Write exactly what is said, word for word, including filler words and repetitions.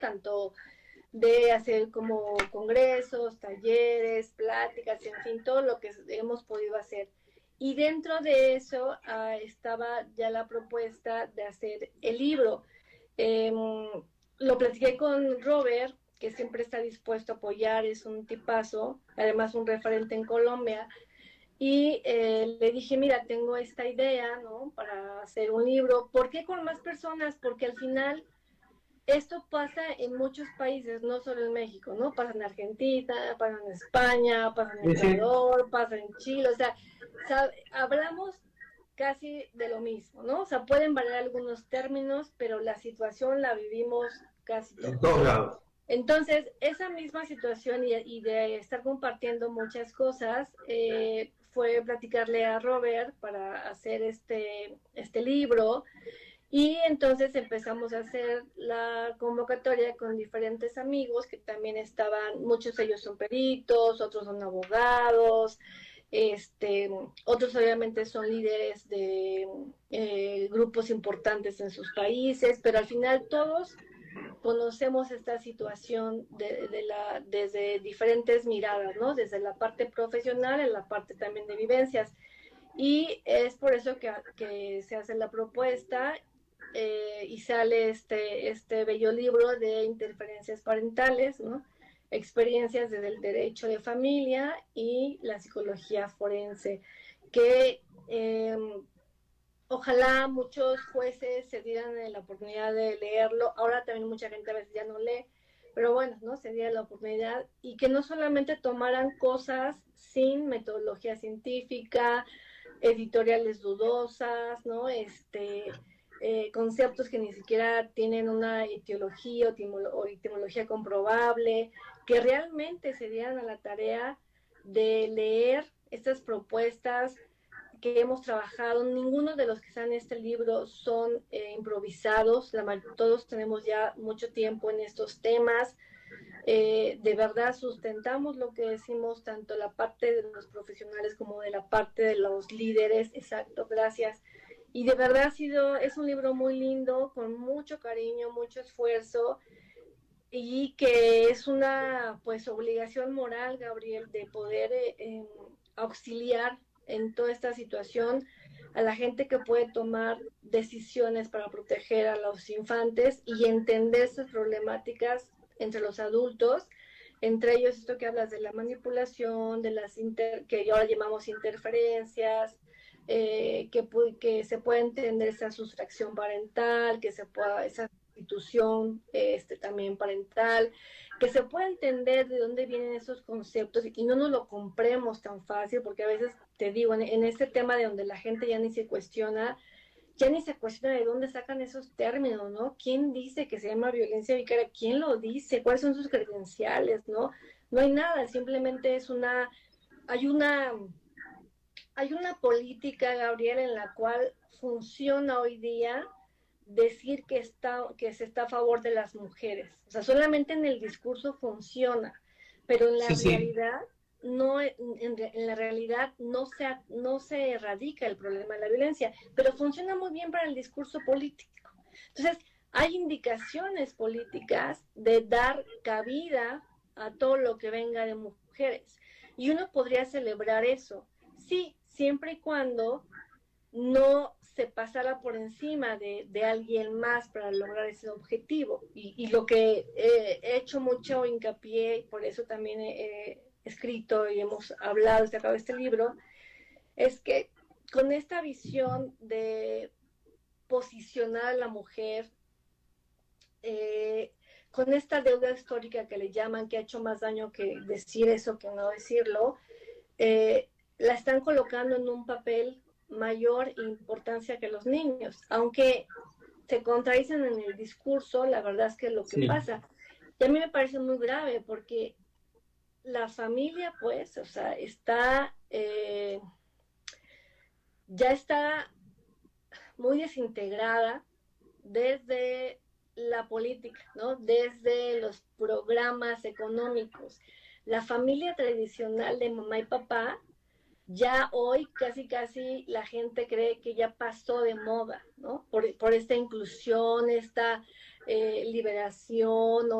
tanto de hacer como congresos, talleres, pláticas, en fin, todo lo que hemos podido hacer. Y dentro de eso uh, estaba ya la propuesta de hacer el libro. Eh, lo platiqué con Robert, que siempre está dispuesto a apoyar, es un tipazo, además un referente en Colombia, y eh, le dije, mira, tengo esta idea, ¿no?, para hacer un libro. ¿Por qué con más personas? Porque al final esto pasa en muchos países, no solo en México, ¿no? Pasa en Argentina, pasa en España, pasa en Sí, sí. Ecuador, pasa en Chile, o sea, sabe, hablamos casi de lo mismo, ¿no? O sea, pueden variar algunos términos, pero la situación la vivimos casi En todos. todos lados. Entonces, esa misma situación y, y de estar compartiendo muchas cosas, eh, fue platicarle a Robert para hacer este, este libro, y entonces empezamos a hacer la convocatoria con diferentes amigos que también estaban, muchos de ellos son peritos, otros son abogados, este, otros obviamente son líderes de eh, grupos importantes en sus países, pero al final todos conocemos esta situación de, de la, desde diferentes miradas, ¿no? Desde la parte profesional, en la parte también de vivencias. Y es por eso que, que se hace la propuesta, eh, y sale este, este bello libro de interferencias parentales, ¿no? Experiencias desde el derecho de familia y la psicología forense, que eh, ojalá muchos jueces se dieran la oportunidad de leerlo. Ahora también mucha gente a veces ya no lee, pero bueno, ¿no? Se diera la oportunidad y que no solamente tomaran cosas sin metodología científica, editoriales dudosas, ¿no? Este, eh, conceptos que ni siquiera tienen una etiología o, timolo o etimología comprobable, que realmente se dieran a la tarea de leer estas propuestas que hemos trabajado. Ninguno de los que están en este libro son eh, improvisados, la, todos tenemos ya mucho tiempo en estos temas. Eh, de verdad sustentamos lo que decimos, tanto la parte de los profesionales como de la parte de los líderes. Exacto, gracias. Y de verdad ha sido, es un libro muy lindo, con mucho cariño, mucho esfuerzo, y que es una pues obligación moral, Gabriel, de poder eh, eh, auxiliar en toda esta situación a la gente que puede tomar decisiones para proteger a los infantes y entender sus problemáticas entre los adultos, entre ellos esto que hablas de la manipulación, de las inter, que ahora llamamos interferencias, eh, que, que se puede entender esa sustracción parental, que se pueda, esa institución este, también parental, que se pueda entender de dónde vienen esos conceptos y no nos lo compremos tan fácil, porque a veces, te digo, en, en este tema de donde la gente ya ni se cuestiona, ya ni se cuestiona de dónde sacan esos términos, ¿no? ¿Quién dice que se llama violencia vicaria? ¿Quién lo dice? ¿Cuáles son sus credenciales? ¿No? No hay nada, simplemente es una, hay una, hay una política, Gabriel, en la cual funciona hoy día decir que está, que se está a favor de las mujeres. O sea, solamente en el discurso funciona, pero en la Sí, sí. realidad no, en, en la realidad no se, no se erradica el problema de la violencia, pero funciona muy bien para el discurso político. Entonces, hay indicaciones políticas de dar cabida a todo lo que venga de mujeres. Y uno podría celebrar eso, sí, siempre y cuando no se pasara por encima de, de alguien más para lograr ese objetivo. Y, y lo que eh, he hecho mucho hincapié, y por eso también he, he escrito y hemos hablado, sacado este libro, es que con esta visión de posicionar a la mujer, eh, con esta deuda histórica que le llaman, que ha hecho más daño que decir eso que no decirlo, eh, la están colocando en un papel mayor importancia que los niños, aunque se contradicen en el discurso. La verdad es que lo que Sí. pasa, y a mí me parece muy grave, porque la familia, pues, o sea, está, eh, ya está muy desintegrada desde la política, ¿no? Desde los programas económicos. La familia tradicional de mamá y papá, ya hoy casi casi la gente cree que ya pasó de moda, ¿no? Por, por esta inclusión, esta eh, liberación o